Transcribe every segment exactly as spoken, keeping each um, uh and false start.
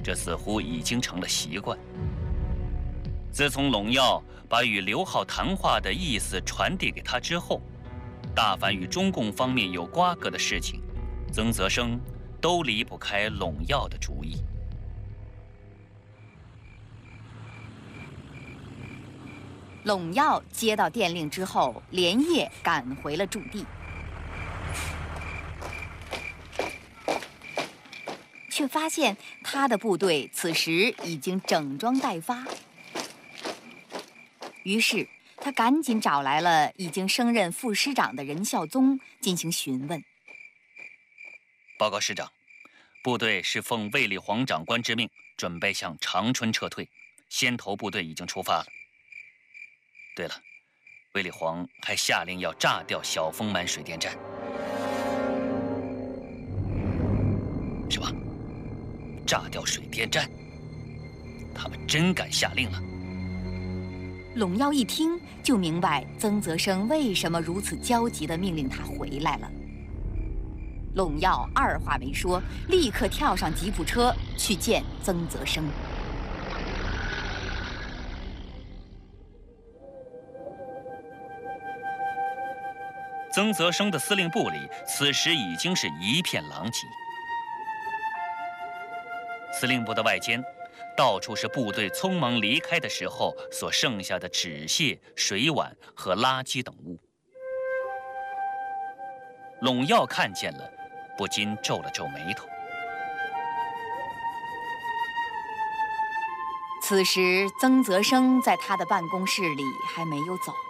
这似乎已经成了习惯。自从陇耀把与刘浩谈话的意思传递给他之后，大凡与中共方面有瓜葛的事情，曾泽生都离不开陇耀的主意。 陇耀接到电令之后，连夜赶回了驻地，却发现他的部队此时已经整装待发。于是他赶紧找来了已经升任副师长的任孝宗进行询问。 报告师长，部队是奉卫立煌长官之命，准备向长春撤退，先头部队已经出发了。对了，卫立煌还下令要炸掉小丰满水电站，是吧？炸掉水电站，他们真敢下令了。 陇耀一听就明白曾泽生为什么如此焦急地命令他回来了。陇耀二话没说，立刻跳上吉普车去见曾泽生。 曾泽生的司令部里此时已经是一片狼藉，司令部的外间到处是部队匆忙离开的时候所剩下的纸屑、水碗和垃圾等物。陇耀看见了，不禁皱了皱眉头。 此时曾泽生在他的办公室里还没有走。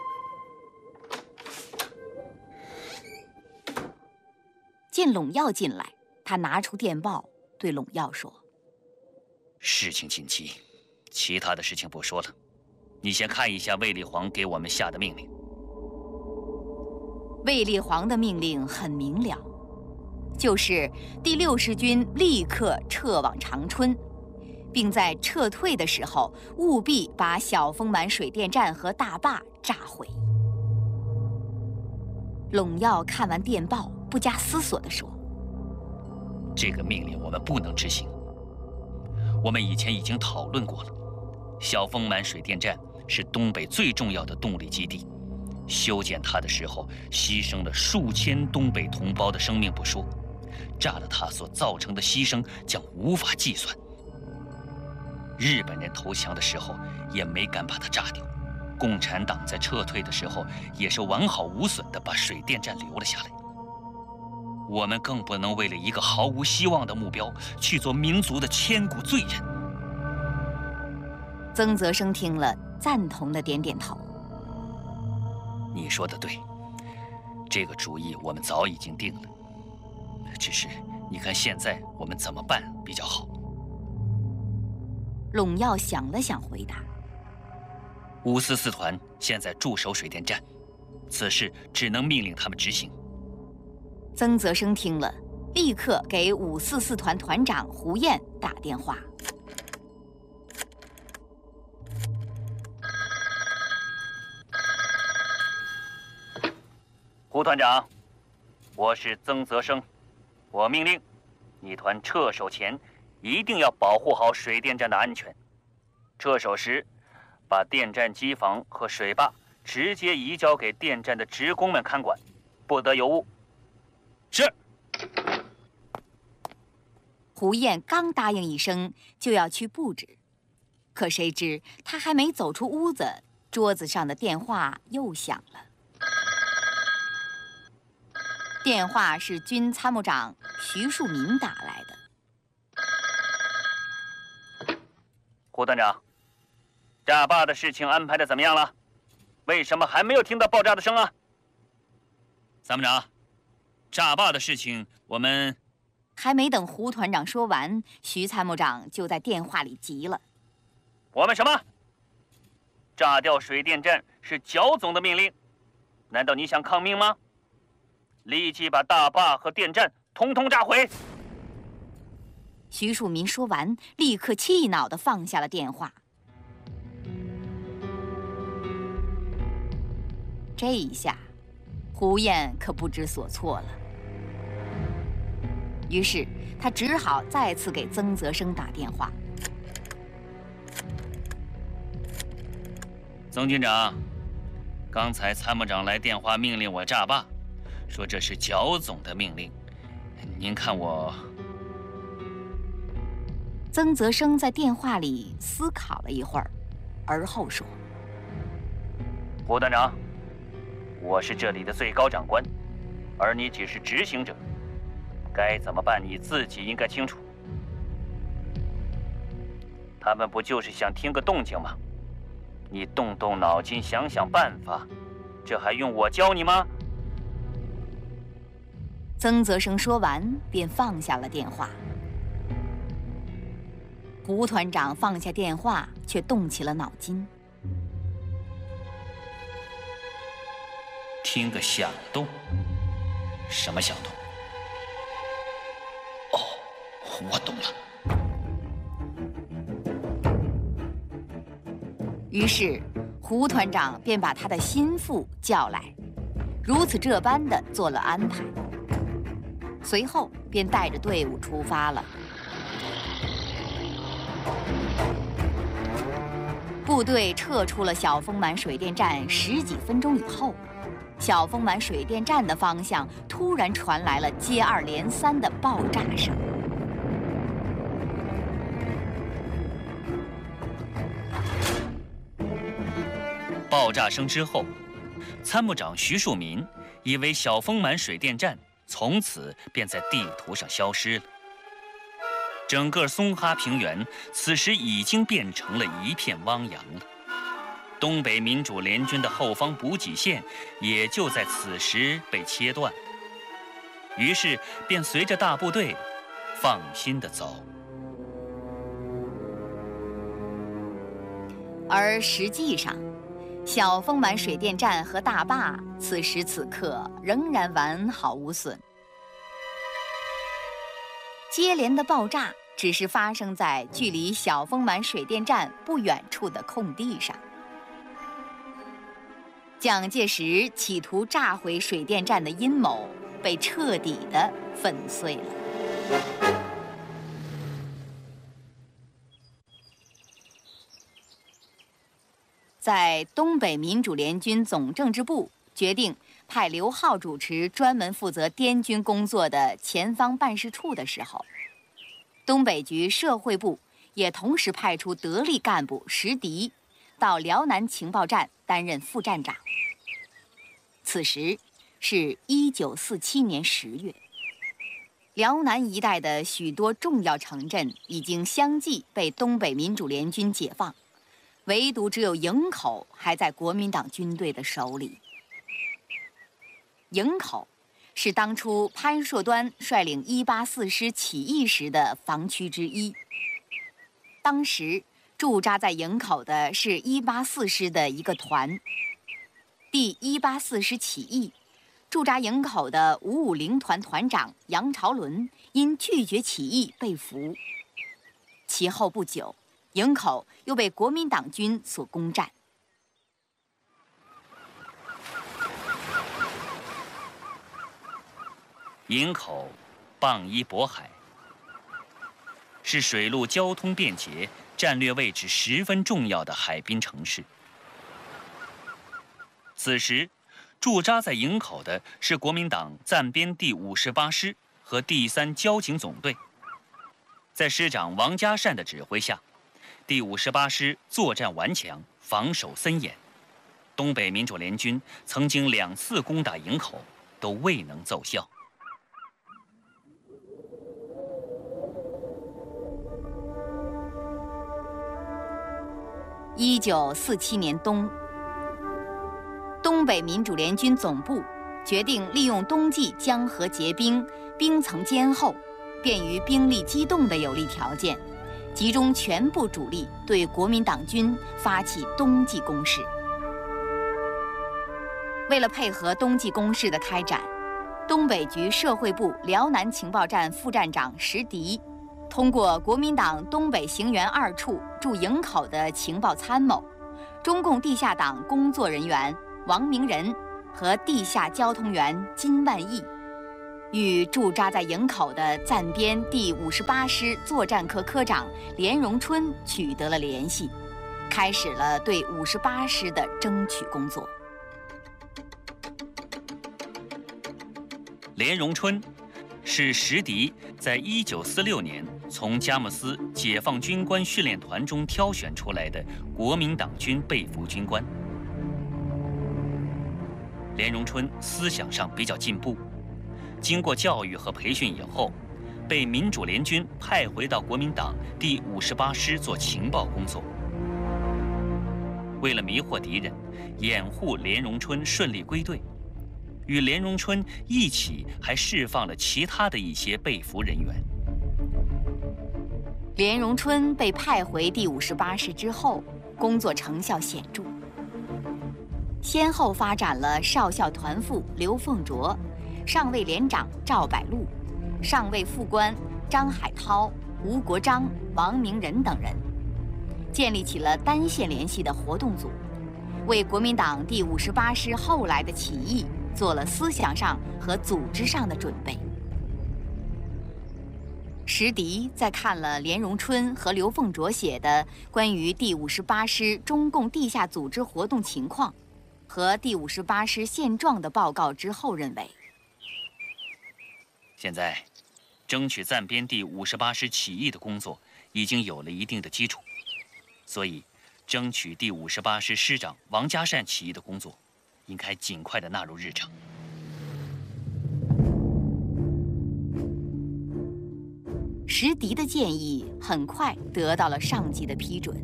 见陇耀进来，他拿出电报对陇耀说：“ 事情紧急，其他的事情不说了，你先看一下卫立煌给我们下的命令。” 卫立煌的命令很明了，就是第六十军立刻撤往长春，并在撤退的时候务必把小丰满水电站和大坝炸毁。陇耀看完电报，不加思索地说：“ 这个命令我们不能执行。我们以前已经讨论过了，小丰满水电站是东北最重要的动力基地，修建它的时候牺牲了数千东北同胞的生命不说，炸了它所造成的牺牲将无法计算。日本人投降的时候也没敢把它炸掉，共产党在撤退的时候也是完好无损地把水电站留了下来。我们更不能为了一个毫无希望的目标去做民族的千古罪人。” 曾泽生听了，赞同地点点头。 你说的对，这个主意我们早已经定了，只是你看现在我们怎么办比较好？ 陇耀想了想，回答：“ 五四四团现在驻守水电站，此事只能命令他们执行。” 曾泽生听了，立刻给五四四团团长胡彦打电话。 胡团长，我是曾泽生，我命令你团撤守前一定要保护好水电站的安全。撤守时，把电站机房和水坝直接移交给电站的职工们看管，不得有误。是。 胡彦刚答应一声，就要去布置，可谁知他还没走出屋子，桌子上的电话又响了。电话是军参谋长徐树民打来的。 胡团长，炸坝的事情安排的怎么样了？为什么还没有听到爆炸的声啊？参谋长，炸坝的事情我们…… 还没等胡团长说完，徐参谋长就在电话里急了：“ 我们什么？炸掉水电站是剿总的命令，难道你想抗命吗？立即把大坝和电站通通炸毁！” 徐树民说完，立刻气恼地放下了电话。这一下，胡彦可不知所措了。 于是他只好再次给曾泽生打电话。 曾军长，刚才参谋长来电话命令我炸坝，说这是剿总的命令。您看我…… 曾泽生在电话里思考了一会儿，而后说：“ 胡团长，我是这里的最高长官，而你只是执行者，该怎么办你自己应该清楚。他们不就是想听个动静吗？你动动脑筋想想办法，这还用我教你吗？” 曾泽生说完便放下了电话。胡团长放下电话，却动起了脑筋。 听个响动，什么响动？哦，我懂了。 于是，胡团长便把他的心腹叫来，如此这般的做了安排。随后，便带着队伍出发了。部队撤出了小丰满水电站十几分钟以后，小丰满水电站的方向突然传来了接二连三的爆炸声。 爆炸声之后，参谋长徐树民以为小丰满水电站从此便在地图上消失了。整个松哈平原此时已经变成了一片汪洋了。东北民主联军的后方补给线也就在此时被切断，于是便随着大部队放心地走。 而实际上，小丰满水电站和大坝此时此刻仍然完好无损。接连的爆炸只是发生在距离小丰满水电站不远处的空地上。蒋介石企图炸毁水电站的阴谋被彻底的粉碎了。在东北民主联军总政治部决定派刘浩主持专门负责滇军工作的前方办事处的时候，东北局社会部也同时派出得力干部石迪到辽南情报站担任副站长。此时是一九四七年十月，辽南一带的许多重要城镇已经相继被东北民主联军解放，唯独只有营口还在国民党军队的手里。营口是当初潘硕端率领一八四师起义时的防区之一。当时驻扎在营口的是一八四师的一个团。第一八四师起义，驻扎营口的五五零团团长杨朝伦因拒绝起义被俘。其后不久，营口又被国民党军所攻占。 营口傍依渤海，是水陆交通便捷、战略位置十分重要的海滨城市。此时，驻扎在营口的是国民党暂编第五十八师和第三交警总队。在师长王家善的指挥下，第五十八师作战顽强，防守森严。东北民主联军曾经两次攻打营口，都未能奏效。 一九四七年冬，东北民主联军总部决定利用冬季江河结冰、冰层坚厚，便于兵力机动的有利条件，集中全部主力对国民党军发起冬季攻势。为了配合冬季攻势的开展，东北局社会部辽南情报站副站长石迪通过国民党东北行辕二处驻营口的情报参谋，中共地下党工作人员王明仁和地下交通员金万益， 与驻扎在营口的暂编第五十八师作战科科长连荣春取得了联系，开始了对五十八师的争取工作。 连荣春是石迪在一九四六年从佳木斯解放军官训练团中挑选出来的国民党军被服军官。连荣春思想上比较进步，经过教育和培训以后，被民主联军派回到国民党第五十八师做情报工作。为了迷惑敌人，掩护连荣春顺利归队，与连荣春一起还释放了其他的一些被俘人员。 连荣春被派回第五十八师之后，工作成效显著，先后发展了少校团副刘凤卓、上尉连长赵百禄、上尉副官张海涛、吴国璋、王明仁等人，建立起了单线联系的活动组，为国民党第五十八师后来的起义做了思想上和组织上的准备。石迪在看了连荣春和刘凤卓写的关于第五十八师中共地下组织活动情况和第五十八师现状的报告之后，认为现在争取暂编第五十八师起义的工作已经有了一定的基础，所以争取第五十八师师长王家善起义的工作应该尽快的纳入日程。 石迪的建议很快得到了上级的批准。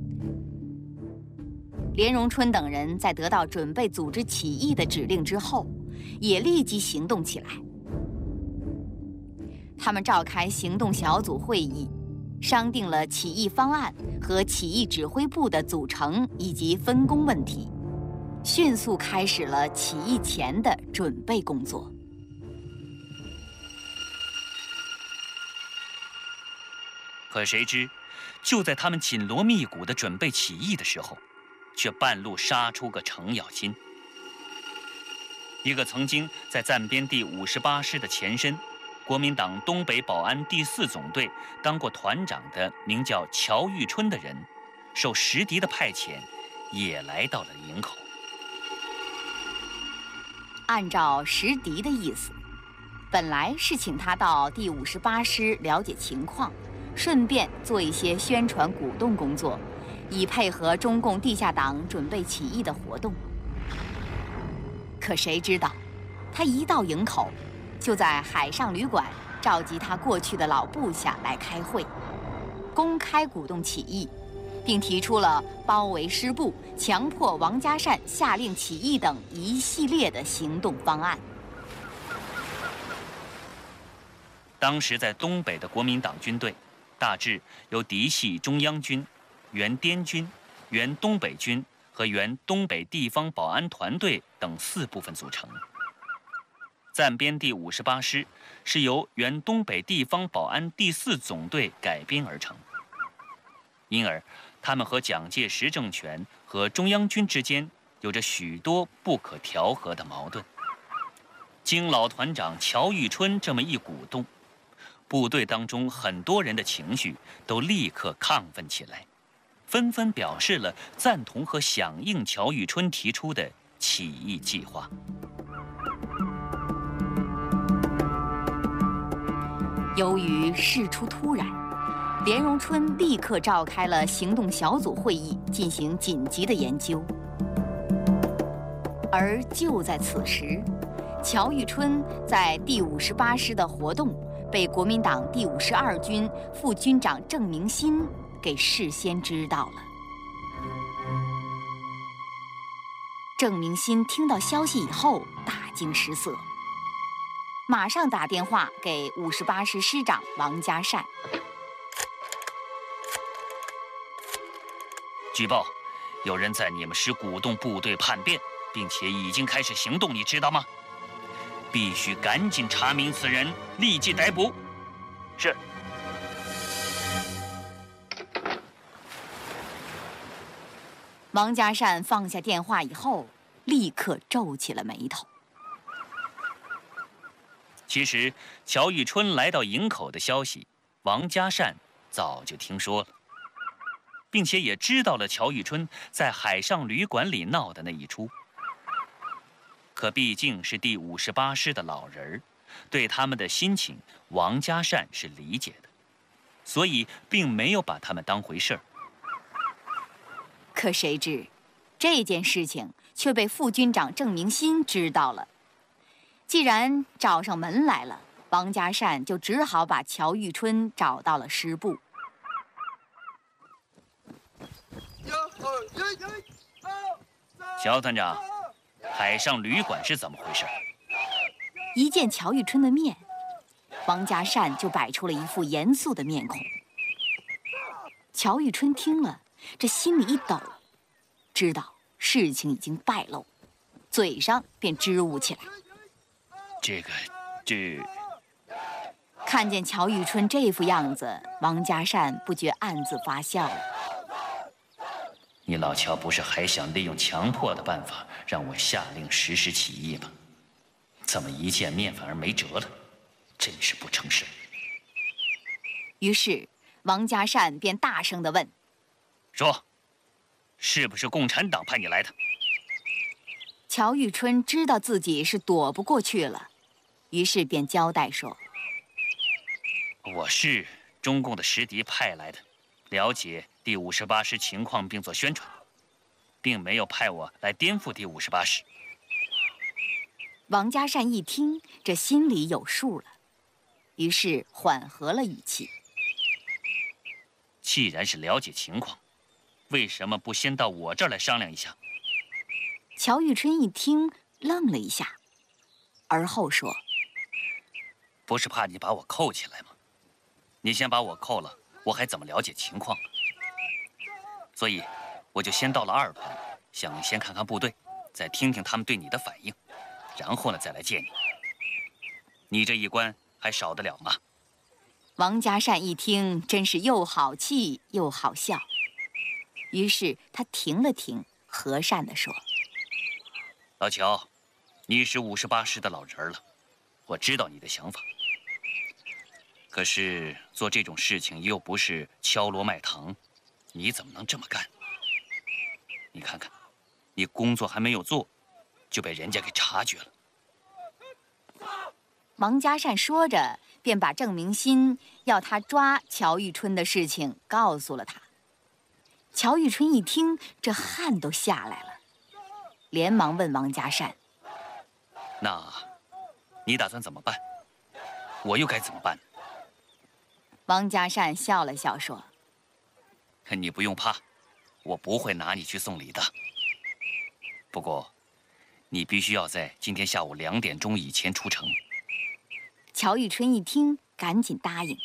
连荣春等人在得到准备组织起义的指令之后，也立即行动起来。他们召开行动小组会议，商定了起义方案和起义指挥部的组成以及分工问题，迅速开始了起义前的准备工作。 可谁知，就在他们紧锣密鼓地准备起义的时候，却半路杀出个程咬金。一个曾经在暂编第五十八师的前身，国民党东北保安第四总队当过团长的名叫乔玉春的人，受石迪的派遣，也来到了营口。 按照石迪的意思，本来是请他到第五十八师了解情况，顺便做一些宣传鼓动工作，以配合中共地下党准备起义的活动。可谁知道，他一到营口，就在海上旅馆召集他过去的老部下来开会，公开鼓动起义，并提出了包围师部、强迫王家善下令起义等一系列的行动方案。 当时在东北的国民党军队，大致由嫡系中央军、原滇军、原东北军和原东北地方保安团队等四部分组成。暂编第五十八师是由原东北地方保安第四总队改编而成，因而他们和蒋介石政权和中央军之间有着许多不可调和的矛盾。经老团长乔玉春这么一鼓动，部队当中很多人的情绪都立刻亢奋起来，纷纷表示了赞同和响应乔玉春提出的起义计划。 由于事出突然，连荣春立刻召开了行动小组会议，进行紧急的研究。而就在此时，乔玉春在第五十八师的活动被国民党第五十二军副军长郑明新给事先知道了。郑明新听到消息以后大惊失色，马上打电话给五十八师师长王家善。 据报，有人在你们师鼓动部队叛变，并且已经开始行动，你知道吗？必须赶紧查明此人，立即逮捕。是。 王家善放下电话以后，立刻皱起了眉头。 其实，乔玉春来到营口的消息，王家善早就听说了，并且也知道了乔玉春在海上旅馆里闹的那一出。可毕竟是第五十八师的老人儿，对他们的心情，王家善是理解的，所以并没有把他们当回事儿。 可谁知，这件事情却被副军长郑明新知道了。既然找上门来了，王家善就只好把乔玉春找到了师部。 乔团长，海上旅馆是怎么回事？ 一见乔玉春的面，王家善就摆出了一副严肃的面孔。乔玉春听了，这心里一抖，知道事情已经败露，嘴上便支吾起来。 这个，这…… 看见乔玉春这副样子，王家善不觉暗自发笑了。 你老乔不是还想利用强迫的办法让我下令实施起义吗？怎么一见面反而没辙了？真是不成事。 于是王家善便大声地问：“ 说，是不是共产党派你来的？” 乔玉春知道自己是躲不过去了，于是便交代说：“ 我是中共的时敌派来的，了解第五十八师情况并做宣传，并没有派我来颠覆第五十八师。” 王家善一听，这心里有数了，于是缓和了语气：“ 既然是了解情况，为什么不先到我这儿来商量一下？” 乔玉春一听，愣了一下，而后说：“ 不是怕你把我扣起来吗？你先把我扣了，我还怎么了解情况？所以，我就先到了二团，想先看看部队，再听听他们对你的反应，然后呢再来见你。你这一关还少得了吗？” 王家善一听，真是又好气又好笑，于是他停了停，和善地说：“ 老乔，你是五十八师的老人了，我知道你的想法。可是做这种事情又不是敲锣卖糖，你怎么能这么干？你看看，你工作还没有做，就被人家给察觉了。” 王家善说着，便把郑明新要他抓乔玉春的事情告诉了他。乔玉春一听，这汗都下来了，连忙问王家善：“ 那，你打算怎么办？我又该怎么办？” 王家善笑了笑说：“ 你不用怕，我不会拿你去送礼的。不过，你必须要在今天下午两点钟以前出城。” 乔玉春一听，赶紧答应。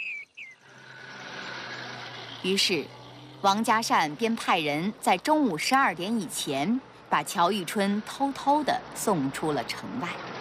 于是，王家善便派人在中午十二点以前，把乔玉春偷偷地送出了城外。